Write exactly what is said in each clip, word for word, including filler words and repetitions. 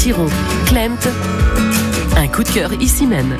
Giraud, Clemt, un coup de cœur ici même.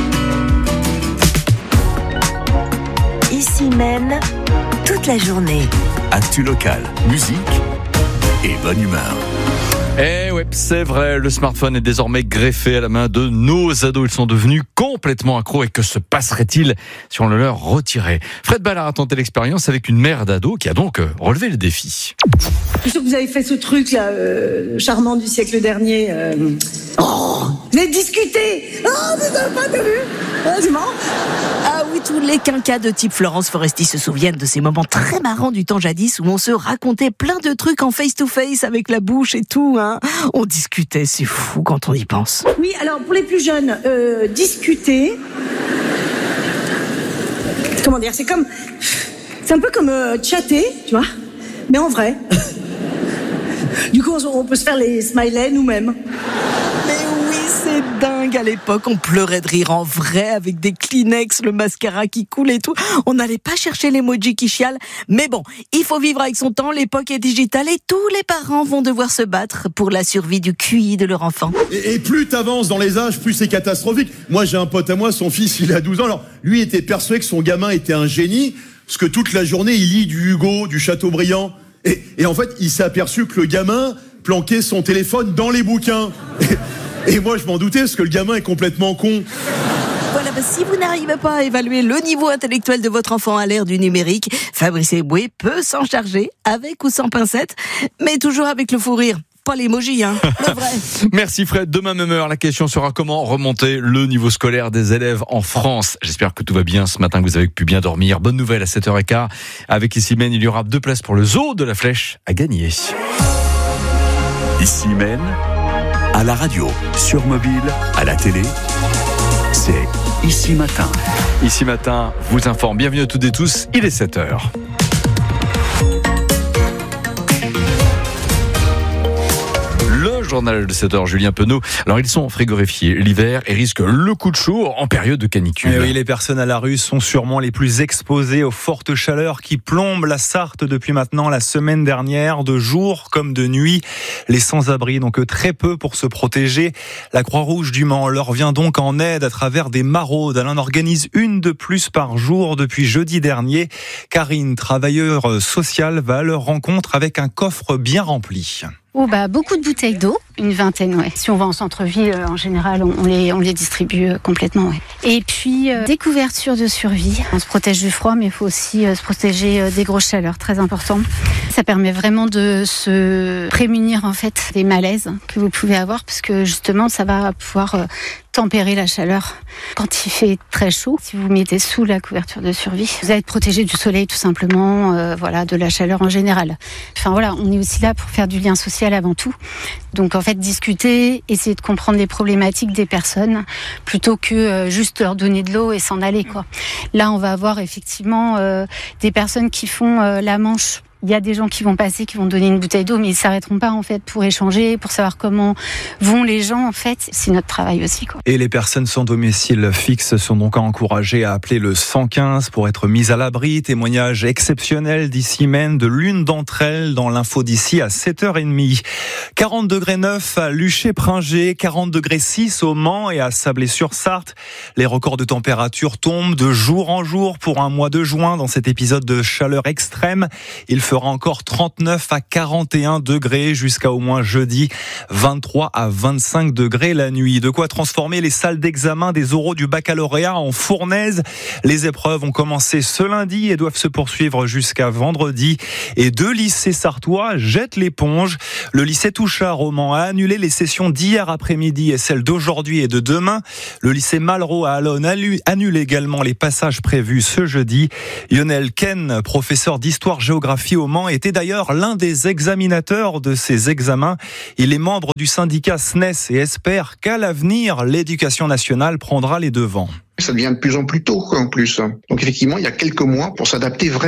Ici même, toute la journée. Actu locale, musique et bonne humeur. Eh ouais, c'est vrai, le smartphone est désormais greffé à la main de nos ados. Ils sont devenus complètement accros. Et que se passerait-il si on le leur retirait ? Fred Ballard a tenté l'expérience avec une mère d'ado qui a donc relevé le défi. Je suis sûr que vous avez fait ce truc là, euh, charmant du siècle dernier. Euh... Oh, vous avez discuté. Oh, vous n'avez pas vu. Ah, c'est marrant. Ah oui, tous les quinquas de type Florence Foresti se souviennent de ces moments très marrants du temps jadis où on se racontait plein de trucs en face-to-face avec la bouche et tout. Hein. On discutait, c'est fou quand on y pense. Oui, alors pour les plus jeunes, euh, discuter... Comment dire, c'est comme... C'est un peu comme euh, chatter, tu vois, mais en vrai. Du coup, on peut se faire les smileys nous-mêmes. Mais oui, c'est dingue. À l'époque, on pleurait de rire en vrai avec des Kleenex, le mascara qui coule et tout. On n'allait pas chercher l'emoji qui chiale. Mais bon, il faut vivre avec son temps. L'époque est digitale et tous les parents vont devoir se battre pour la survie du Q I de leur enfant. Et, et plus t'avances dans les âges, plus c'est catastrophique. Moi, j'ai un pote à moi, son fils, il a douze ans. Alors, lui était persuadé que son gamin était un génie, parce que toute la journée, il lit du Hugo, du Chateaubriand. Et, et en fait, il s'est aperçu que le gamin planquait son téléphone dans les bouquins. Et, et moi, je m'en doutais, parce que le gamin est complètement con. Voilà, bah, si vous n'arrivez pas à évaluer le niveau intellectuel de votre enfant à l'ère du numérique, Fabrice Eboué peut s'en charger, avec ou sans pincette, mais toujours avec le fou rire. Pas l'emoji, hein, le vrai. Merci Fred. Demain même heure, la question sera comment remonter le niveau scolaire des élèves en France. J'espère que tout va bien ce matin, que vous avez pu bien dormir. Bonne nouvelle à sept heures quinze. Avec Ici Même, il y aura deux places pour le zoo de la Flèche à gagner. Ici même, à la radio, sur mobile, à la télé, c'est Ici Matin. Ici Matin vous informe. Bienvenue à toutes et tous, il est sept heures. Le journal de sept heures, Julien Penaud. Alors, ils sont frigorifiés l'hiver et risquent le coup de chaud en période de canicule. Et oui, les personnes à la rue sont sûrement les plus exposées aux fortes chaleurs qui plombent la Sarthe depuis maintenant la semaine dernière, de jour comme de nuit. Les sans-abri n'ont que très peu pour se protéger. La Croix-Rouge du Mans leur vient donc en aide à travers des maraudes. Elle en organise une de plus par jour depuis jeudi dernier. Karine, travailleure sociale, va à leur rencontre avec un coffre bien rempli. Oh bah, beaucoup de bouteilles d'eau, une vingtaine, ouais. Si on va en centre-ville, en général, on les, on les distribue complètement, ouais. Et puis, euh, des couvertures de survie. On se protège du froid, mais il faut aussi euh, se protéger euh, des grosses chaleurs, très important. Ça permet vraiment de se prémunir, en fait, des malaises que vous pouvez avoir, parce que justement, ça va pouvoir euh, tempérer la chaleur. Quand il fait très chaud, si vous vous mettez sous la couverture de survie, vous allez être protégé du soleil, tout simplement, euh, voilà, de la chaleur en général. Enfin voilà, on est aussi là pour faire du lien social avant tout. Donc en fait, discuter, essayer de comprendre les problématiques des personnes, plutôt que euh, juste leur donner de l'eau et s'en aller, quoi. Là, on va avoir effectivement euh, des personnes qui font euh, la manche. Il y a des gens qui vont passer, qui vont donner une bouteille d'eau, mais ils s'arrêteront pas en fait pour échanger, pour savoir comment vont les gens en fait. C'est notre travail aussi, quoi. Et les personnes sans domicile fixe sont donc encouragées à appeler le cent quinze pour être mises à l'abri. Témoignage exceptionnel d'Ici Même de l'une d'entre elles dans l'info d'ici à sept heures trente. quarante degrés neuf à Luché-Pringé, quarante degrés six au Mans et à Sablé-sur-Sarthe. Les records de température tombent de jour en jour pour un mois de juin dans cet épisode de chaleur extrême. Il fera encore trente-neuf à quarante et un degrés jusqu'à au moins jeudi, vingt-trois à vingt-cinq degrés la nuit. De quoi transformer les salles d'examen des oraux du baccalauréat en fournaise. Les épreuves ont commencé ce lundi et doivent se poursuivre jusqu'à vendredi. Et deux lycées sartois jettent l'éponge. Le lycée Touchard au Mans a annulé les sessions d'hier après-midi et celles d'aujourd'hui et de demain. Le lycée Malraux à Alonne annule également les passages prévus ce jeudi. Lionel Ken, professeur d'histoire-géographie au Mans, était d'ailleurs l'un des examinateurs de ces examens. Il est membre du syndicat S N E S et espère qu'à l'avenir, l'éducation nationale prendra les devants. Ça devient de plus en plus tôt, en plus. Donc effectivement, il y a quelques mois pour s'adapter vraiment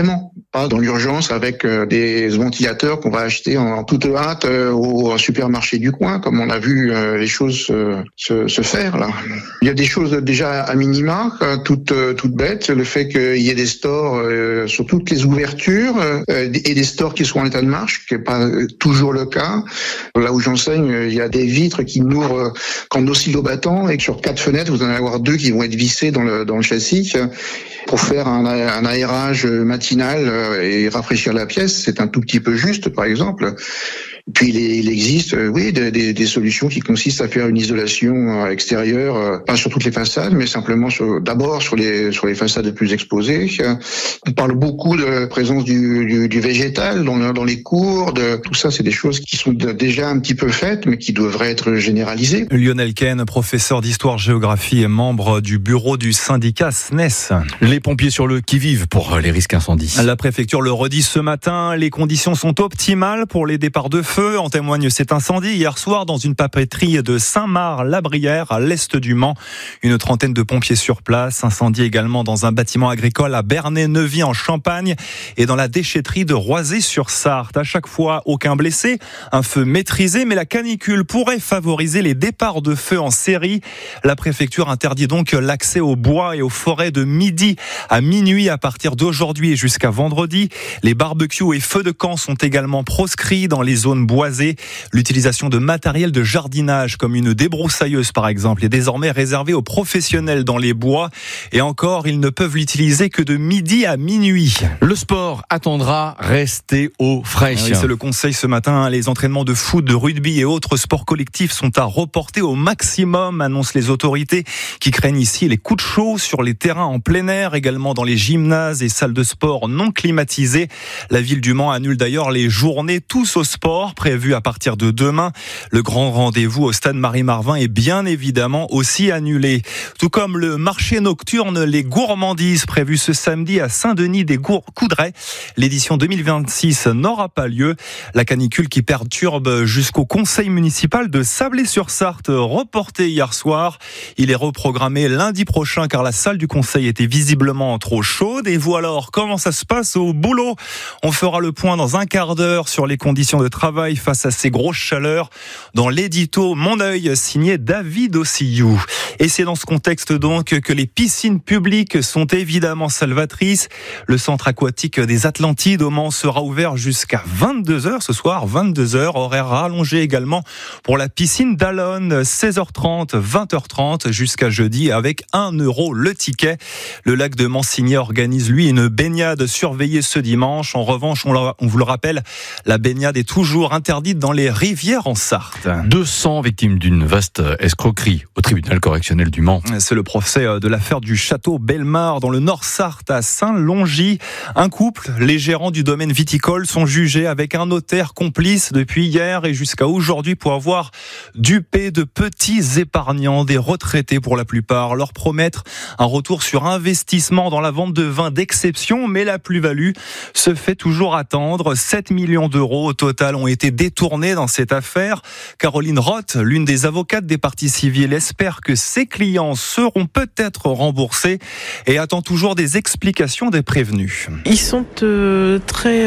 pas dans l'urgence avec euh, des ventilateurs qu'on va acheter en toute hâte euh, au supermarché du coin, comme on a vu euh, les choses euh, se, se faire là. Il y a des choses déjà à minima, euh, toutes euh, toutes bêtes, le fait qu'il y ait des stores euh, sur toutes les ouvertures euh, et des stores qui sont en état de marche, qui n'est pas toujours le cas. Là où j'enseigne, il y a des vitres qui n'ouvrent qu'en oscillobattant et que sur quatre fenêtres, vous en allez avoir deux qui vont être vissées dans le dans le châssis pour faire un, un aérage matinal et rafraîchir la pièce. C'est un tout petit peu juste, par exemple. Puis il existe, oui, des, des, des solutions qui consistent à faire une isolation extérieure, pas sur toutes les façades, mais simplement sur, d'abord sur les sur les façades les plus exposées. On parle beaucoup de présence du, du, du végétal dans, dans les cours. De, tout ça, c'est des choses qui sont déjà un petit peu faites, mais qui devraient être généralisées. Lionel Ken, professeur d'histoire-géographie et membre du bureau du syndicat S N E S. Les pompiers sur le qui-vive pour les risques incendies. La préfecture le redit ce matin, les conditions sont optimales pour les départs de feu. En témoigne cet incendie hier soir dans une papeterie de Saint-Marc-la-Brière à l'est du Mans. Une trentaine de pompiers sur place. Incendie également dans un bâtiment agricole à Bernay-Neuvy en Champagne et dans la déchetterie de Roisey-sur-Sarthe. À chaque fois, aucun blessé, un feu maîtrisé, mais la canicule pourrait favoriser les départs de feu en série. La préfecture interdit donc l'accès aux bois et aux forêts de midi à minuit à partir d'aujourd'hui et jusqu'à vendredi. Les barbecues et feux de camp sont également proscrits dans les zones boisées. L'utilisation de matériel de jardinage comme une débroussailleuse par exemple est désormais réservée aux professionnels dans les bois et encore ils ne peuvent l'utiliser que de midi à minuit. Le sport attendra, restez au frais. Oui, c'est le conseil ce matin. Les entraînements de foot, de rugby et autres sports collectifs sont à reporter au maximum, annoncent les autorités qui craignent ici les coups de chaud sur les terrains en plein air, également dans les gymnases et salles de sport non climatisées. La ville du Mans annule d'ailleurs les journées tous au sport prévues à partir de demain. Le grand rendez-vous au stade Marie-Marvin est bien évidemment aussi annulé. Tout comme le marché nocturne Les Gourmandises prévu ce samedi à Saint-Denis des Coudrais. L'édition deux mille vingt-six n'aura pas lieu. La canicule qui perturbe jusqu'au conseil municipal de Sablé-sur-Sarthe reporté hier soir. Il est reprogrammé lundi prochain car la salle du conseil était visiblement trop chaude. Et vous alors, comment ça se passe au boulot? On fera le point dans un quart d'heure sur les conditions de travail face à ces grosses chaleurs dans l'édito Mon œil signé David Ossillou. Et c'est dans ce contexte donc que les piscines publiques sont évidemment salvatrices. Le centre aquatique des Atlantides au Mans sera ouvert jusqu'à vingt-deux heures ce soir, vingt-deux heures, horaire rallongé également pour la piscine d'Alonne, seize heures trente, vingt heures trente jusqu'à jeudi avec un euro le ticket. Le lac de Mansigny organise lui une baignade surveillée ce dimanche. En revanche, on, on vous le rappelle, la baignade est toujours interdite dans les rivières en Sarthe. deux cents victimes d'une vaste escroquerie au tribunal correctionnel du Mans. C'est le procès de l'affaire du château Bellemare dans le Nord Sarthe à Saint-Longy. Un couple, les gérants du domaine viticole, sont jugés avec un notaire complice depuis hier et jusqu'à aujourd'hui pour avoir dupé de petits épargnants, des retraités pour la plupart, leur promettre un retour sur investissement dans la vente de vins d'exception, mais la plus-value se fait toujours attendre. sept millions d'euros au total ont été détournés dans cette affaire. Caroline Roth, l'une des avocates des parties civiles, espère que ses clients seront peut-être remboursés et attend toujours des explications des prévenus. Ils sont euh, très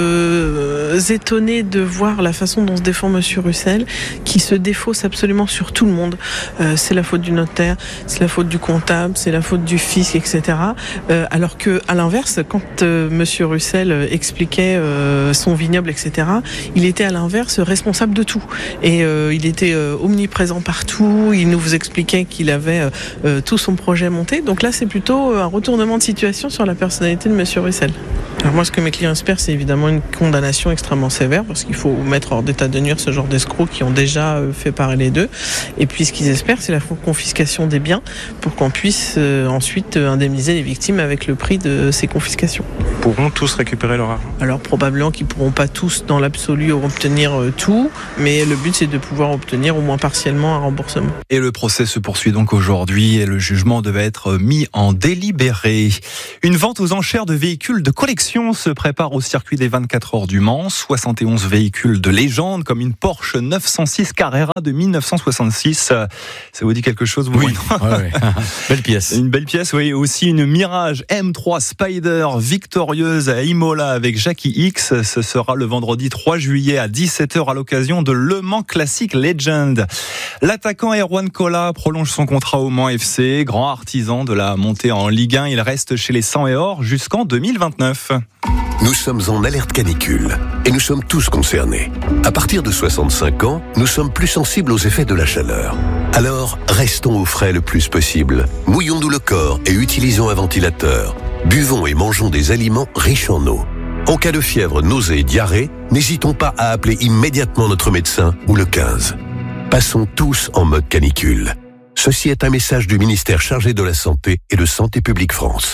euh, étonnés de voir la façon dont se défend Monsieur Russell, qui se défausse absolument sur tout le monde. Euh, c'est la faute du notaire, c'est la faute du comptable, c'est la faute du fisc, et cetera. Euh, alors que, à l'inverse, quand euh, Monsieur Russell expliquait euh, son vignoble, et cetera, il était à l'inverse responsable de tout. Et euh, il était euh, omniprésent partout. Il nous expliquait qu'il avait euh, tout son projet monté. Donc là, c'est plutôt un retournement de situation sur la personnalité de Monsieur Russell. Alors moi, ce que mes clients espèrent, c'est évidemment une condamnation extrêmement sévère, parce qu'il faut mettre hors d'état de nuire ce genre d'escrocs qui ont déjà fait parer les deux. Et puis, ce qu'ils espèrent, c'est la confiscation des biens pour qu'on puisse euh, ensuite indemniser les victimes avec le prix de ces confiscations. Pourront tous récupérer leur argent? Alors probablement qu'ils ne pourront pas tous dans l'absolu au obtenir tout, mais le but c'est de pouvoir obtenir au moins partiellement un remboursement. Et le procès se poursuit donc aujourd'hui et le jugement devait être mis en délibéré. Une vente aux enchères de véhicules de collection se prépare au circuit des vingt-quatre heures du Mans. soixante et onze véhicules de légende comme une Porsche neuf cent six Carrera de mille neuf cent soixante-six. Ça vous dit quelque chose, vous? Oui, ouais, ouais. Belle pièce. Une belle pièce, oui. Aussi une Mirage M trois Spider victorieuse à Imola avec Jackie X. Ce sera le vendredi trois juillet à dix-sept heures à l'occasion de Le Mans Classic Legend. L'attaquant Erwan Cola prolonge son contrat au Mans F C. Grand artisan de la montée en Ligue un, il reste chez les cent et or jusqu'en deux mille vingt-neuf. Nous sommes en alerte canicule et nous sommes tous concernés. À partir de soixante-cinq ans, nous sommes plus sensibles aux effets de la chaleur. Alors, restons au frais le plus possible. Mouillons-nous le corps et utilisons un ventilateur. Buvons et mangeons des aliments riches en eau. En cas de fièvre, nausées et diarrhée, n'hésitons pas à appeler immédiatement notre médecin ou le quinze. Passons tous en mode canicule. Ceci est un message du ministère chargé de la Santé et de Santé publique France.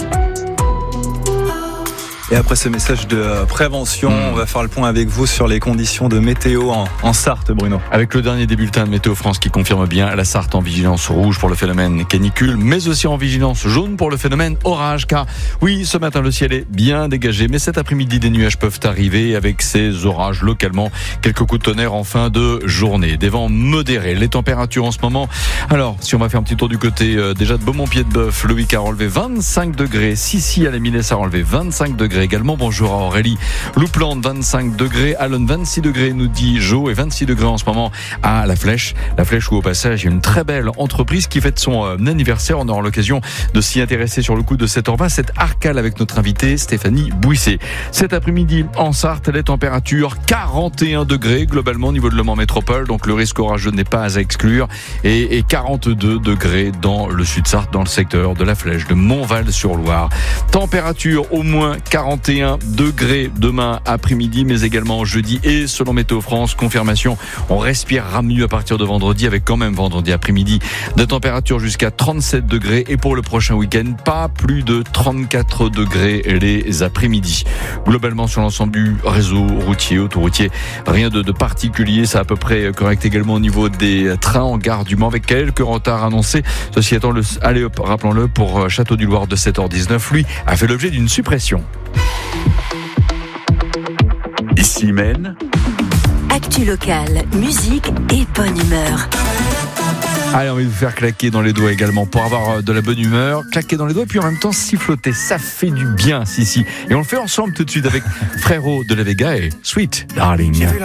Et après ce message de prévention, mmh. on va faire le point avec vous sur les conditions de météo en, en Sarthe, Bruno. Avec le dernier des bulletins de Météo France qui confirme bien la Sarthe en vigilance rouge pour le phénomène canicule, mais aussi en vigilance jaune pour le phénomène orage. Car oui, ce matin, le ciel est bien dégagé, mais cet après-midi, des nuages peuvent arriver avec ces orages localement. Quelques coups de tonnerre en fin de journée. Des vents modérés. Les températures en ce moment. Alors, si on va faire un petit tour du côté euh, déjà de Beaumont-Pied-de-Bœuf, Loïc a relevé vingt-cinq degrés. Sissi à la Milesse a relevé vingt-cinq degrés également. Bonjour à Aurélie. Louplande, vingt-cinq degrés. Allonne, vingt-six degrés, nous dit Jo, et vingt-six degrés en ce moment à La Flèche. La Flèche où, au passage, il y a une très belle entreprise qui fête son euh, anniversaire. On aura l'occasion de s'y intéresser sur le coup de sept heures vingt. C'est Arcal avec notre invitée Stéphanie Bouisset. Cet après-midi, en Sarthe, les températures quarante et un degrés globalement au niveau de Le Mans Métropole. Donc le risque orageux n'est pas à exclure. Et, et quarante-deux degrés dans le Sud-Sarthe, dans le secteur de La Flèche, de Montval-sur-Loire. Température au moins quarante et un degrés demain après-midi, mais également jeudi. Et selon Météo France, confirmation, on respirera mieux à partir de vendredi, avec quand même vendredi après-midi de température jusqu'à trente-sept degrés. Et pour le prochain week-end, pas plus de trente-quatre degrés les après-midi. Globalement, sur l'ensemble du réseau routier, autoroutier, rien de, de particulier. C'est à peu près correct également au niveau des trains en gare du Mans, avec quelques retards annoncés. Ceci étant, le, allez hop, rappelons-le, pour Château du Loir de sept heures dix-neuf, lui, a fait l'objet d'une suppression. Ici Maine. Actu locale, musique et bonne humeur. Allez, on va vous faire claquer dans les doigts également pour avoir de la bonne humeur. Claquer dans les doigts, puis en même temps siffloter. Ça fait du bien, si, si. Et on le fait ensemble tout de suite avec Frérot de la Vega et Sweet Darling.